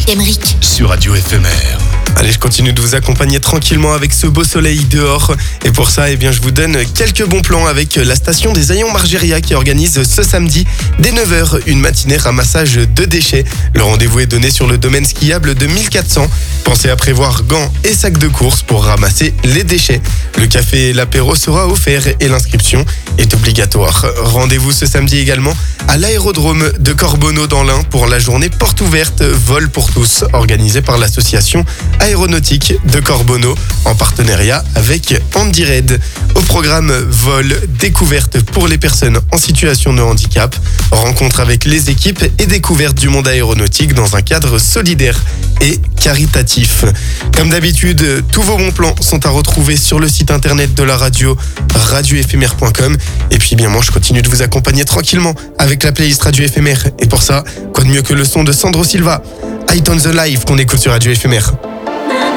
Emeric. Sur Radio Éphémère. Allez, je continue de vous accompagner tranquillement avec ce beau soleil dehors. Et pour ça, je vous donne quelques bons plans avec la station des Haillons Margéria qui organise ce samedi, dès 9h, une matinée ramassage de déchets. Le rendez-vous est donné sur le domaine skiable de 1400. Pensez à prévoir gants et sacs de course pour ramasser les déchets. Le café et l'apéro sera offert et l'inscription est obligatoire. Rendez-vous ce samedi également à l'aérodrome de Corbonneau dans l'Ain pour la journée porte ouverte Vol pour tous, organisée par l'association aéronautique de Corbonneau en partenariat avec Andy Red. Au programme vol, découverte pour les personnes en situation de handicap, rencontre avec les équipes et découverte du monde aéronautique dans un cadre solidaire et caritatif. Comme d'habitude, tous vos bons plans sont à retrouver sur le site internet de la radio, radioéphémère.com. Et puis moi je continue de vous accompagner tranquillement avec la playlist Radio Éphémère. Et pour ça, quoi de mieux que le son de Sandro Silva, Height on the Life qu'on écoute sur Radio Éphémère.